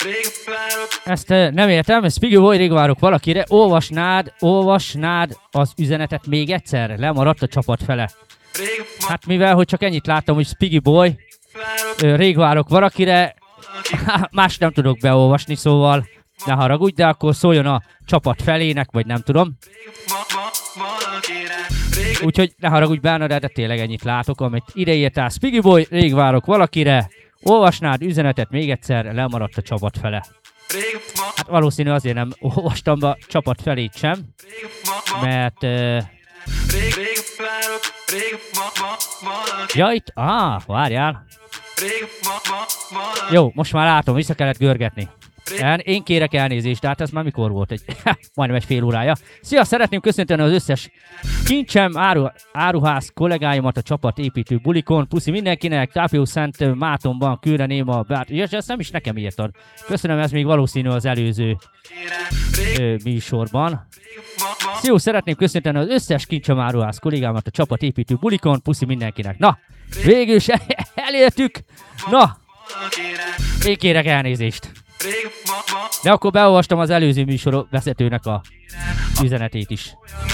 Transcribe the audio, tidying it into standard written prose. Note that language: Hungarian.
Ezt nem értem, Spiggy Boy, rég várok valakire. Olvasnád az üzenetet még egyszer? Lemaradt a csapat fele. Hát mivel, hogy csak ennyit láttam, hogy Spiggy Boy, rég várok valakire, más nem tudok beolvasni, szóval ne haragudj, de akkor szóljon a csapat felének, vagy nem tudom. Úgyhogy ne haragudj Bernadett, de tényleg ennyit látok, amit ideírtál. Spiggy Boy, rég várok valakire, olvasnád üzenetet még egyszer, lemaradt a csapat fele. Hát valószínű azért nem olvastam a csapat felét sem, mert... Ja, itt... várjál. Jó, most már látom, vissza kellett görgetni. Én kérek elnézést, de hát ez már mikor volt? Majdnem egy fél órája. Szia, szeretném köszönteni az összes kincsem, áruház kollégáimat a csapatépítő bulikon. Puszi mindenkinek, Tápió Szent Mátonban küldeném a bát... Ja, ezt nem is nekem írtad. Köszönöm, ez még valószínű az előző műsorban. Szia, szeretném köszönteni az összes kincsem, áruház kollégámat a csapatépítő bulikon. Puszi mindenkinek. Na, végül is elértük. Na, én kérek elnézést. De akkor beolvastam az előző műsor vezetőnek a üzenetét is.